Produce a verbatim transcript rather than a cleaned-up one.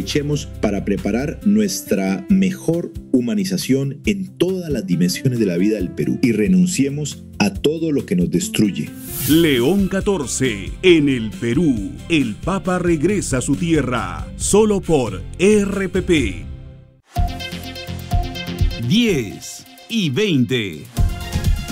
aprovechemos para preparar nuestra mejor humanización en todas las dimensiones de la vida del Perú y renunciemos a todo lo que nos destruye. León catorce, en el Perú, el Papa regresa a su tierra, solo por R P P. diez y veinte.